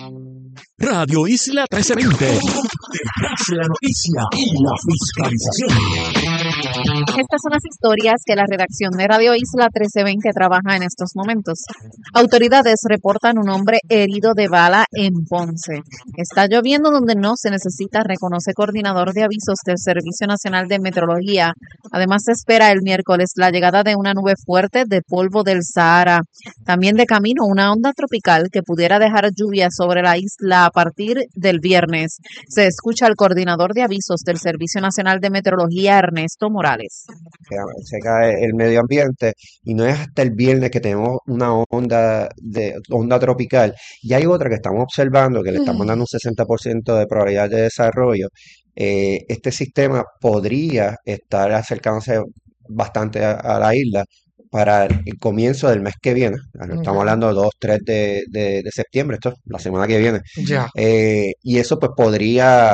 Radio Isla trece veinte. Detrás de la noticia y la fiscalización. Estas son las historias que la redacción de Radio Isla trece veinte trabaja en estos momentos. Autoridades reportan un hombre herido de bala en Ponce. Está lloviendo donde no se necesita, reconoce coordinador de avisos del Servicio Nacional de Meteorología. Además, se espera el miércoles la llegada de una nube fuerte de polvo del Sahara. También de camino una onda tropical que pudiera dejar lluvia sobre la isla a partir del viernes. Se escucha al coordinador de avisos del Servicio Nacional de Meteorología, Ernesto Morales. Se cae el medio ambiente y no es hasta el viernes que tenemos una onda de onda tropical. Y hay otra que estamos observando que le estamos dando un sesenta por ciento de probabilidad de desarrollo. Eh, este sistema podría estar acercándose bastante a, a la isla para el comienzo del mes que viene. Estamos Ujú. hablando de dos, tres de, de, de septiembre, esto la semana que viene. Ya. Eh, y eso pues podría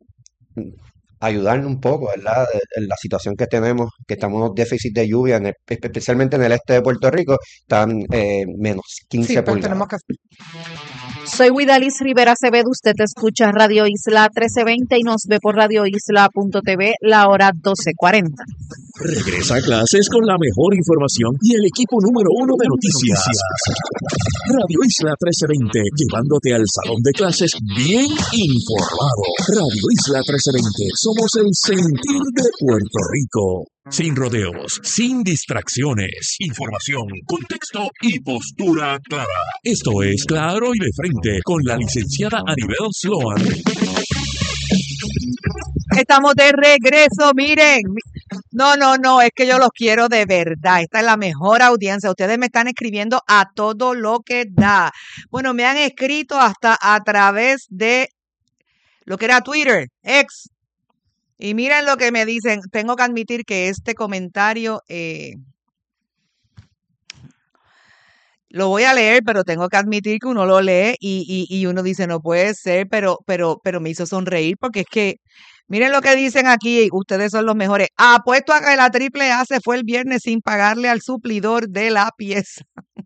ayudarnos un poco, ¿verdad? En la situación que tenemos, que estamos en un déficit de lluvia, en el- especialmente en el este de Puerto Rico, están eh, menos Sí, quince pues pulgadas. tenemos que Soy Widalis Rivera Acevedo, usted escucha Radio Isla trece veinte y nos ve por radio isla punto t v, la hora doce cuarenta. Regresa a clases con la mejor información y el equipo número uno de noticias. Radio Isla trece veinte, llevándote al salón de clases bien informado. Radio Isla trece veinte, somos el sentir de Puerto Rico. Sin rodeos, sin distracciones, información, contexto y postura clara. Esto es Claro y de Frente con la licenciada Anibel Sloan. Estamos de regreso, miren. No, no, no, es que yo los quiero de verdad. Esta es la mejor audiencia. Ustedes me están escribiendo a todo lo que da. Bueno, me han escrito hasta a través de lo que era Twitter, X. Y miren lo que me dicen. Tengo que admitir que este comentario eh, lo voy a leer, pero tengo que admitir que uno lo lee y, y, y uno dice, no puede ser, pero, pero, pero me hizo sonreír porque es que, miren lo que dicen aquí, ustedes son los mejores. Apuesto a que la triple A se fue el viernes sin pagarle al suplidor de la pieza.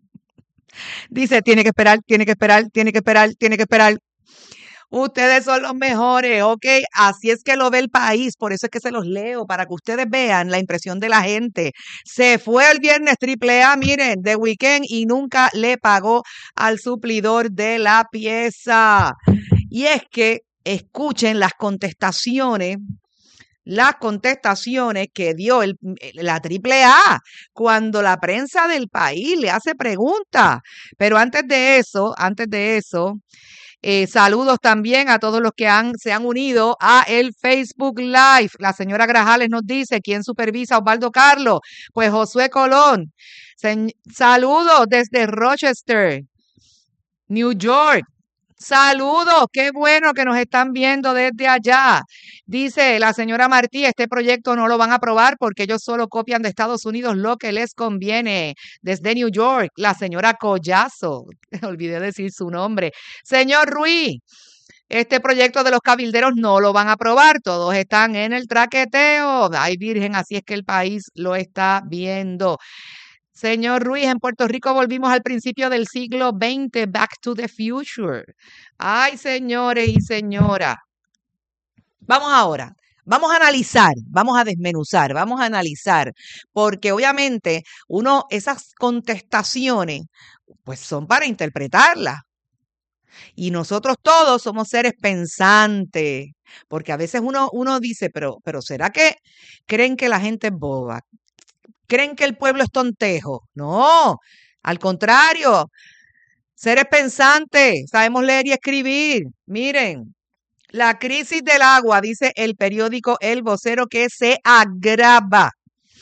Dice, tiene que esperar, tiene que esperar, tiene que esperar, tiene que esperar. Ustedes son los mejores, ¿ok? Así es que lo ve el país, por eso es que se los leo, para que ustedes vean la impresión de la gente. Se fue el viernes triple A, miren, de weekend y nunca le pagó al suplidor de la pieza. Y es que escuchen las contestaciones, las contestaciones que dio el, la triple A cuando la prensa del país le hace preguntas. Pero antes de eso, antes de eso... Eh, saludos también a todos los que han, se han unido a el Facebook Live. La señora Grajales nos dice, ¿quién supervisa a Osvaldo Carlos? Pues Josué Colón. Se, saludos desde Rochester, New York. Saludos, qué bueno que nos están viendo desde allá. Dice la señora Martí, este proyecto no lo van a aprobar porque ellos solo copian de Estados Unidos lo que les conviene. Desde New York, la señora Collazo, olvidé decir su nombre. Señor Ruiz, este proyecto de los cabilderos no lo van a aprobar, todos están en el traqueteo. Ay, virgen, así es que el país lo está viendo. Señor Ruiz, en Puerto Rico volvimos al principio del siglo veinte, Back to the Future. Ay, señores y señoras. Vamos ahora, vamos a analizar, vamos a desmenuzar, vamos a analizar, porque obviamente uno, esas contestaciones, pues son para interpretarlas. Y nosotros todos somos seres pensantes, porque a veces uno, uno dice, pero, pero ¿será que creen que la gente es boba? ¿Creen que el pueblo es tontejo? No, al contrario, seres pensantes, sabemos leer y escribir. Miren, la crisis del agua, dice el periódico El Vocero, que se agrava.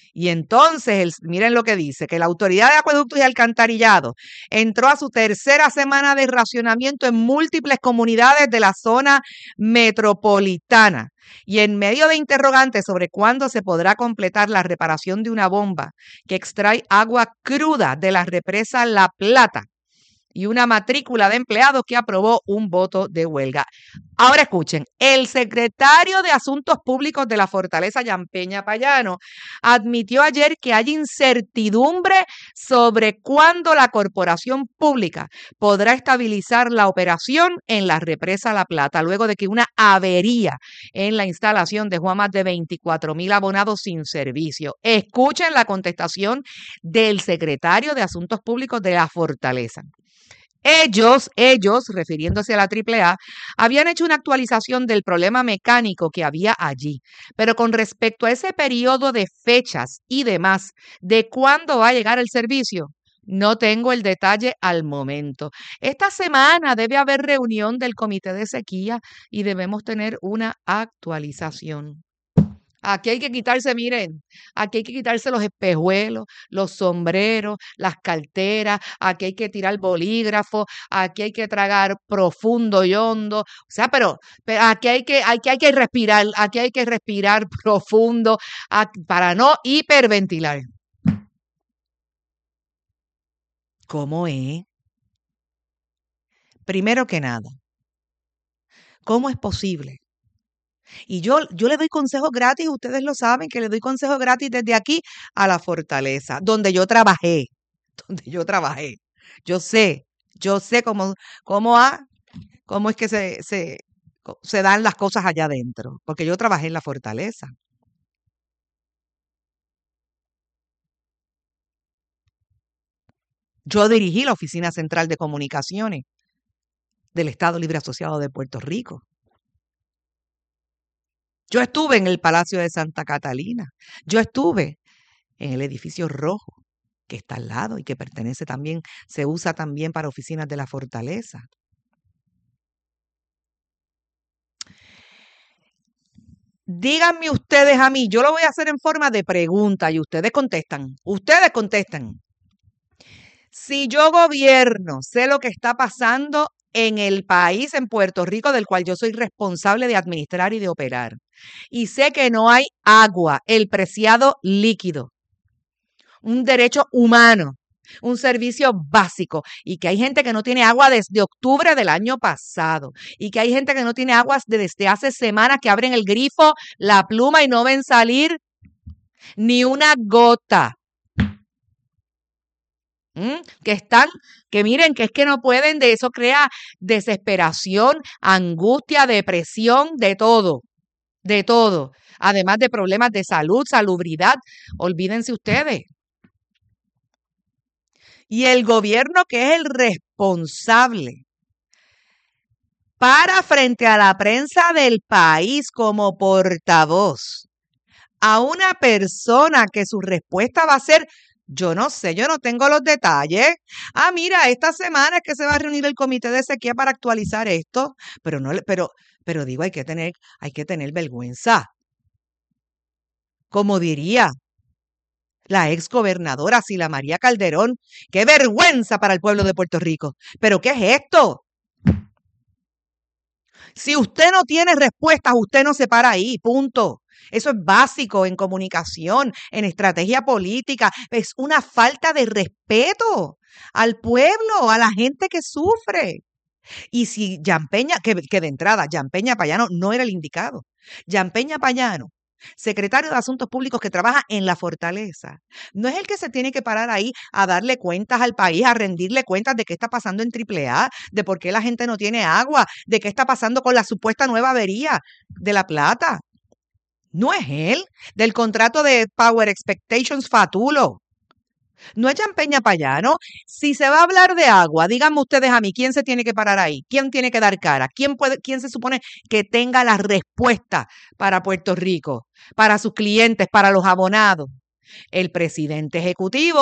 Y entonces, el, miren lo que dice, que la Autoridad de Acueductos y Alcantarillado entró a su tercera semana de racionamiento en múltiples comunidades de la zona metropolitana. Y en medio de interrogantes sobre cuándo se podrá completar la reparación de una bomba que extrae agua cruda de la represa La Plata, y una matrícula de empleados que aprobó un voto de huelga. Ahora escuchen, el secretario de Asuntos Públicos de la Fortaleza, Yampeña Payano, admitió ayer que hay incertidumbre sobre cuándo la corporación pública podrá estabilizar la operación en la represa La Plata, luego de que una avería en la instalación dejó a más de veinticuatro mil abonados sin servicio. Escuchen la contestación del secretario de Asuntos Públicos de la Fortaleza. Ellos, ellos, refiriéndose a la triple A, habían hecho una actualización del problema mecánico que había allí. Pero con respecto a ese periodo de fechas y demás, de cuándo va a llegar el servicio, no tengo el detalle al momento. Esta semana debe haber reunión del Comité de Sequía y debemos tener una actualización. Aquí hay que quitarse, miren, aquí hay que quitarse los espejuelos, los sombreros, las carteras, aquí hay que tirar bolígrafo, aquí hay que tragar profundo y hondo, o sea, pero, pero aquí hay que, aquí hay que respirar, aquí hay que respirar profundo aquí, para no hiperventilar. ¿Cómo es? Primero que nada, ¿cómo es posible? Y yo, yo le doy consejos gratis, ustedes lo saben, que le doy consejos gratis desde aquí a la Fortaleza, donde yo trabajé, donde yo trabajé. Yo sé, yo sé cómo, cómo, ha, cómo es que se, se, se dan las cosas allá adentro, porque yo trabajé en la Fortaleza. Yo dirigí la Oficina Central de Comunicaciones del Estado Libre Asociado de Puerto Rico. Yo estuve en el Palacio de Santa Catalina. Yo estuve en el edificio rojo, que está al lado y que pertenece también, se usa también para oficinas de la Fortaleza. Díganme ustedes a mí, yo lo voy a hacer en forma de pregunta y ustedes contestan. Ustedes contestan. Si yo gobierno, sé lo que está pasando en el país, en Puerto Rico, del cual yo soy responsable de administrar y de operar. Y sé que no hay agua, el preciado líquido, un derecho humano, un servicio básico, y que hay gente que no tiene agua desde octubre del año pasado, y que hay gente que no tiene agua desde hace semanas, que abren el grifo, la pluma y no ven salir ni una gota. ¿Mm? Que están, que miren, que es que no pueden, de eso crea desesperación, angustia, depresión, de todo, de todo, además de problemas de salud, salubridad, olvídense ustedes. Y el gobierno, que es el responsable, para frente a la prensa del país como portavoz a una persona que su respuesta va a ser: yo no sé, yo no tengo los detalles. Ah, mira, esta semana es que se va a reunir el Comité de Sequía para actualizar esto, pero no, pero, pero digo, hay que tener, hay que tener vergüenza. Como diría la ex gobernadora Sila María Calderón, qué vergüenza para el pueblo de Puerto Rico. ¿Pero qué es esto? Si usted no tiene respuestas, usted no se para ahí, punto. Eso es básico en comunicación, en estrategia política. Es una falta de respeto al pueblo, a la gente que sufre. Y si Yampeña, que, que de entrada, Yampeña Payano no era el indicado. Yampeña Payano, secretario de Asuntos Públicos que trabaja en la Fortaleza, no es el que se tiene que parar ahí a darle cuentas al país, a rendirle cuentas de qué está pasando en triple A, de por qué la gente no tiene agua, de qué está pasando con la supuesta nueva avería de La Plata. No es él, del contrato de Power Expectations Fatulo. No es Yampeña Payano. Si se va a hablar de agua, díganme ustedes a mí, ¿quién se tiene que parar ahí? ¿Quién tiene que dar cara? ¿Quién puede, quién se supone que tenga la respuesta para Puerto Rico, para sus clientes, para los abonados? El presidente ejecutivo